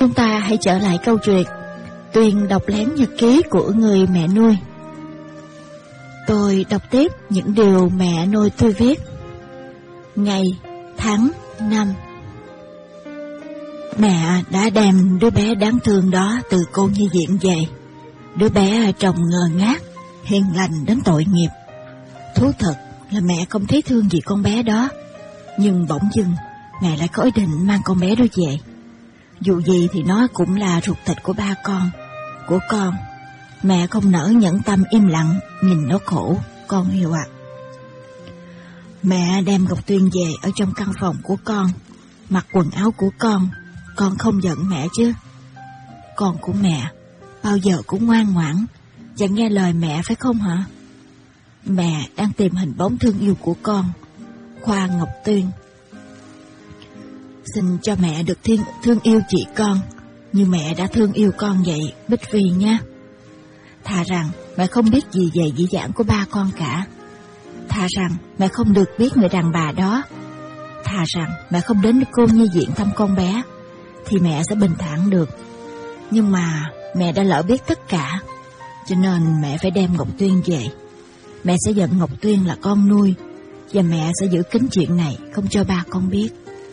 Chúng ta hãy trở lại câu chuyện Tuyền đọc lén nhật ký của người mẹ nuôi. Tôi đọc tiếp những điều mẹ nuôi tôi viết. Ngày, tháng, năm. Mẹ đã đem đứa bé đáng thương đó từ cô nhi viện về. Đứa bé trông ngơ ngác, hiền lành đến tội nghiệp. Thú thật là mẹ không thấy thương gì con bé đó, nhưng bỗng dưng mẹ lại có ý định mang con bé đó về. Dù gì thì nó cũng là ruột thịt của ba con, của con. Mẹ không nỡ nhẫn tâm im lặng nhìn nó khổ, con yêu ạ. Mẹ đem Ngọc Tuyên về ở trong căn phòng của con, mặc quần áo của con không giận mẹ chứ? Con của mẹ bao giờ cũng ngoan ngoãn, chẳng nghe lời mẹ phải không hả? Mẹ đang tìm hình bóng thương yêu của con, Khoa Ngọc Tuyên. Xin cho mẹ được thương yêu chị con như mẹ đã thương yêu con vậy, Bích Phi nha. Thà rằng mẹ không biết gì về dĩ dãn của ba con cả. Thà rằng mẹ không được biết người đàn bà đó. Thà rằng mẹ không đến cô nhi viện thăm con bé, thì mẹ sẽ bình thản được. Nhưng mà mẹ đã lỡ biết tất cả, cho nên mẹ phải đem Ngọc Tuyên về. Mẹ sẽ giận Ngọc Tuyên là con nuôi, và mẹ sẽ giữ kín chuyện này, không cho ba con biết.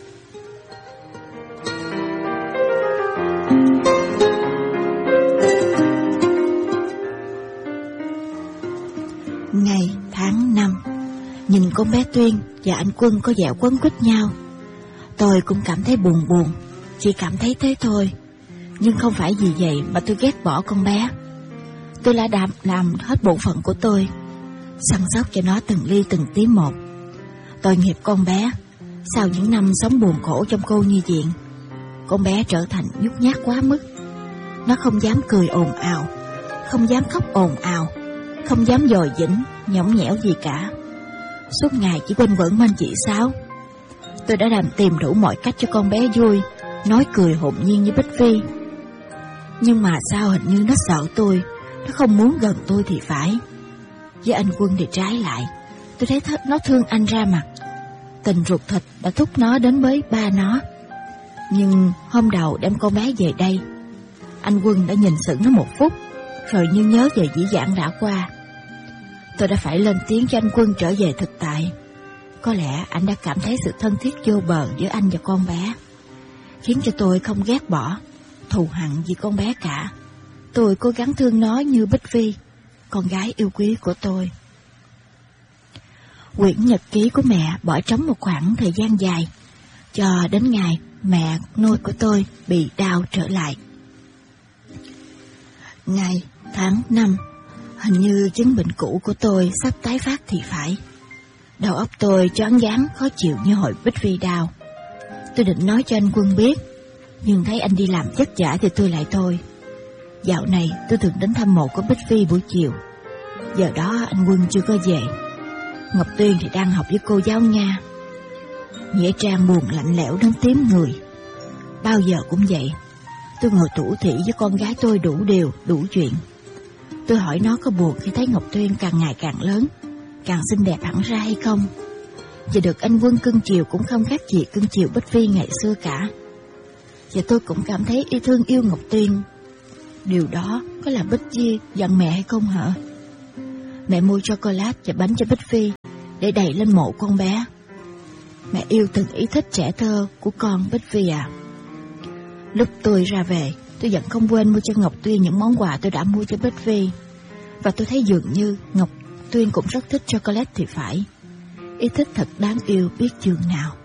Ngày, tháng, năm. Nhìn con bé Tuyên và anh Quân có vẻ quấn quýt nhau, tôi cũng cảm thấy buồn, chỉ cảm thấy thế thôi. Nhưng không phải vì vậy mà tôi ghét bỏ con bé. Tôi đã làm hết bổn phận của tôi, săn sóc cho nó từng ly từng tí một. Tội nghiệp con bé, sau những năm sống buồn khổ trong cô nhi viện, con bé trở thành nhút nhát quá mức. Nó không dám cười ồn ào, không dám khóc ồn ào, không dám dòi dĩnh, nhõng nhẽo gì cả. Suốt ngày chỉ quanh quẩn bên chị Sáu. Tôi đã tìm đủ mọi cách cho con bé vui, nói cười hồn nhiên như Bích Phi. Nhưng mà sao hình như nó sợ tôi, nó không muốn gần tôi thì phải. Với anh Quân thì trái lại, tôi thấy nó thương anh ra mặt. Tình ruột thịt đã thúc nó đến với ba nó. Nhưng hôm đầu đem con bé về đây, anh Quân đã nhìn sững nó một phút, rồi như nhớ về dĩ vãng đã qua. Tôi đã phải lên tiếng cho anh Quân trở về thực tại. Có lẽ anh đã cảm thấy sự thân thiết vô bờ giữa anh và con bé, khiến cho tôi không ghét bỏ, thù hằn gì con bé cả. Tôi cố gắng thương nó như Bích Phi, con gái yêu quý của tôi. Quyển nhật ký của mẹ bỏ trống một khoảng thời gian dài, cho đến ngày mẹ nuôi của tôi bị đau trở lại. Ngày, tháng, năm. Hình như chứng bệnh cũ của tôi sắp tái phát thì phải. Đầu óc tôi choáng váng khó chịu như hồi Bích Phi đau. Tôi định nói cho anh Quân biết, nhưng thấy anh đi làm vất vả thì tôi lại thôi. Dạo này tôi thường đến thăm mộ của Bích Phi buổi chiều. Giờ đó anh Quân chưa có về. Ngọc Tuyên thì đang học với cô giáo Nga. Nghĩa Trang buồn lạnh lẽo đến tím người. Bao giờ cũng vậy. Tôi ngồi thủ thỉ với con gái tôi đủ điều, đủ chuyện. Tôi hỏi nó có buồn khi thấy Ngọc Tuyên càng ngày càng lớn, càng xinh đẹp hẳn ra hay không. Và được anh Quân cưng chiều cũng không khác gì cưng chiều Bích Phi ngày xưa cả. Và tôi cũng cảm thấy thương yêu Ngọc Tuyên. Điều đó có làm Bích Phi giận mẹ hay không hả? Mẹ mua chocolate và bánh cho Bích Phi để đẩy lên mộ con bé. Mẹ yêu từng ý thích trẻ thơ của con Bích Phi à. Lúc tôi ra về, tôi vẫn không quên mua cho Ngọc Tuyên những món quà tôi đã mua cho Bích Phi. Và tôi thấy dường như Ngọc Tuyên cũng rất thích chocolate thì phải. Ý thích thật đáng yêu biết chừng nào.